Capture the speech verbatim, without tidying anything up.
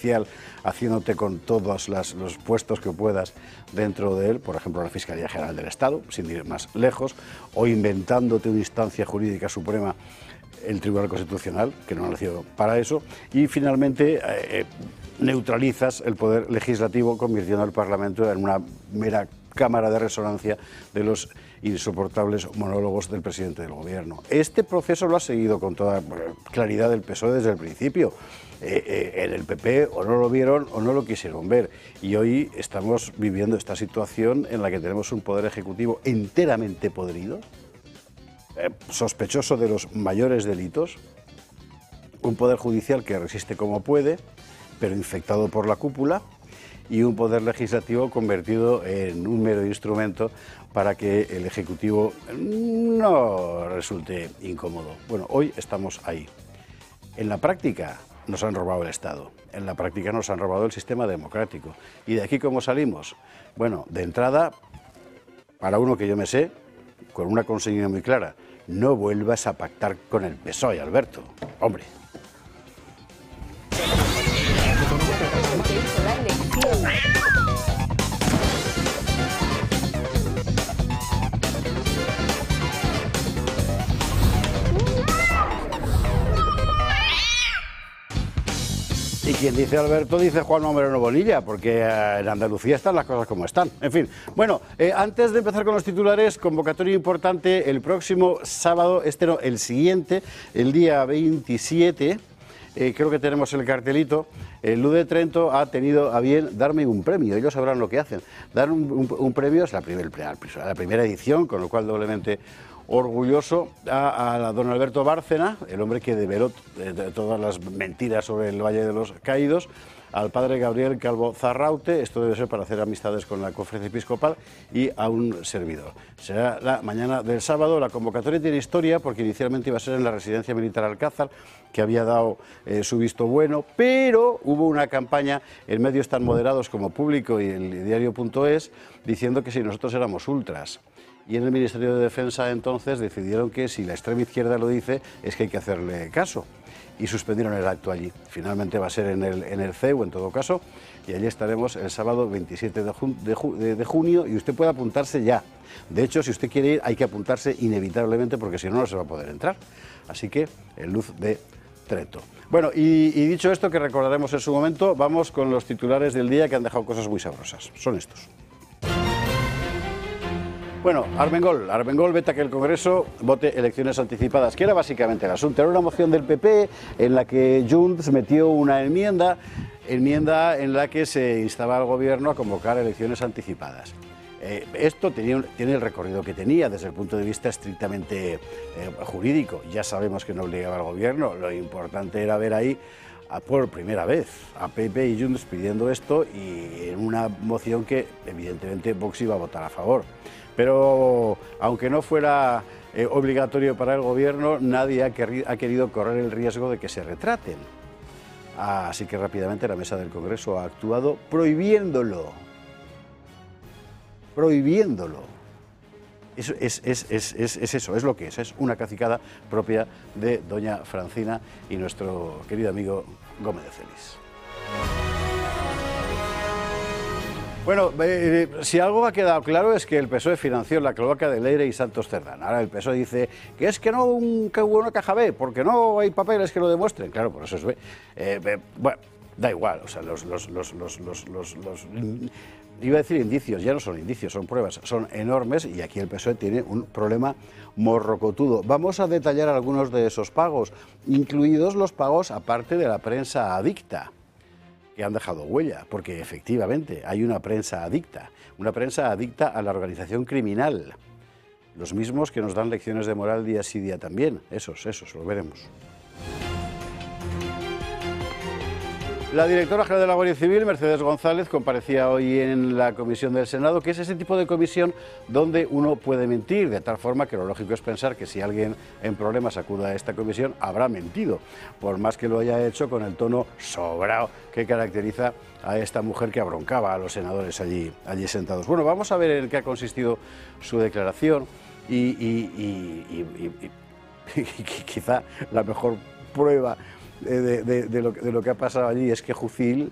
Judicial, haciéndote con todos las, los puestos que puedas dentro de él, por ejemplo la Fiscalía General del Estado, sin ir más lejos, o inventándote una instancia jurídica suprema, el Tribunal Constitucional, que no ha nacido para eso, y finalmente eh, neutralizas el poder legislativo, convirtiendo al Parlamento en una mera cámara de resonancia de los insoportables monólogos del presidente del Gobierno. Este proceso lo ha seguido con toda claridad el P S O E desde el principio. Eh, eh, en el P P o no lo vieron o no lo quisieron ver, y hoy estamos viviendo esta situación en la que tenemos un poder ejecutivo enteramente podrido, eh, sospechoso de los mayores delitos, un poder judicial que resiste como puede, pero infectado por la cúpula, y un poder legislativo convertido en un mero instrumento para que el Ejecutivo no resulte incómodo. Bueno, hoy estamos ahí. En la práctica nos han robado el Estado, en la práctica nos han robado el sistema democrático. ¿Y de aquí cómo salimos? Bueno, de entrada, para uno que yo me sé, con una consigna muy clara: no vuelvas a pactar con el P S O E, Alberto. Hombre. Y quien dice Alberto dice Juan Moreno Bonilla, porque eh, en Andalucía están las cosas como están. En fin, bueno, eh, antes de empezar con los titulares, convocatoria importante el próximo sábado, este no, el siguiente, el día veintisiete, eh, creo que tenemos el cartelito. El Luz de Trento ha tenido a bien darme un premio, ellos sabrán lo que hacen. Dar un, un, un premio, es la, primer, la primera edición, con lo cual doblemente orgulloso, a, a don Alberto Bárcena, el hombre que develó de, de todas las mentiras sobre el Valle de los Caídos, al padre Gabriel Calvo Zarraute, esto debe ser para hacer amistades con la conferencia episcopal, y a un servidor. Será la mañana del sábado. La convocatoria tiene historia porque inicialmente iba a ser en la residencia militar Alcázar, que había dado eh, su visto bueno, pero hubo una campaña en medios tan moderados como Público y el diario punto es diciendo que si nosotros éramos ultras. Y en el Ministerio de Defensa entonces decidieron que si la extrema izquierda lo dice es que hay que hacerle caso, y suspendieron el acto allí. Finalmente va a ser en el, en el C E U en todo caso, y allí estaremos el sábado veintisiete de, jun de, ju de, de junio, y usted puede apuntarse ya. De hecho, si usted quiere ir hay que apuntarse inevitablemente, porque si no, no se va a poder entrar. Así que el Luz de Trento. Bueno, y, y dicho esto, que recordaremos en su momento, vamos con los titulares del día que han dejado cosas muy sabrosas. Son estos. Bueno, Armengol, Armengol veta que el Congreso vote elecciones anticipadas, que era básicamente el asunto. Era una moción del P P en la que Junts metió una enmienda, enmienda en la que se instaba al Gobierno a convocar elecciones anticipadas. Eh, esto tenía, tiene el recorrido que tenía desde el punto de vista estrictamente eh, jurídico. Ya sabemos que no obligaba al Gobierno, lo importante era ver ahí a, por primera vez a P P y Junts pidiendo esto, y en una moción que evidentemente Vox iba a votar a favor. Pero aunque no fuera eh, obligatorio para el Gobierno, nadie ha, ha querido correr el riesgo de que se retraten. Ah, así que rápidamente la mesa del Congreso ha actuado prohibiéndolo. Prohibiéndolo. Eso es, es, es, es, es eso, es lo que es, es una cacicada propia de doña Francina y nuestro querido amigo Gómez de Celis. Bueno, eh, si algo ha quedado claro es que el P S O E financió la cloaca de Leire y Santos Cerdán. Ahora el P S O E dice que es que no un, que hubo una caja B, porque no hay papeles que lo demuestren. Claro, por eso es B. Eh, eh, bueno, da igual, o sea, los, los, los, los, los, los, los, iba a decir indicios, ya no son indicios, son pruebas, son enormes, y aquí el P S O E tiene un problema morrocotudo. Vamos a detallar algunos de esos pagos, incluidos los pagos aparte de la prensa adicta, que han dejado huella, porque efectivamente hay una prensa adicta, una prensa adicta a la organización criminal. Los mismos que nos dan lecciones de moral día sí día también, esos, esos, lo veremos. La directora general de la Guardia Civil, Mercedes González, comparecía hoy en la comisión del Senado, que es ese tipo de comisión donde uno puede mentir, de tal forma que lo lógico es pensar que si alguien en problemas acude a esta comisión, habrá mentido, por más que lo haya hecho con el tono sobrado que caracteriza a esta mujer que abroncaba a los senadores allí, allí sentados. Bueno, vamos a ver en qué ha consistido su declaración, y, y, y, y, y, y quizá la mejor prueba De, de, de, lo, de lo que ha pasado allí es que Jucil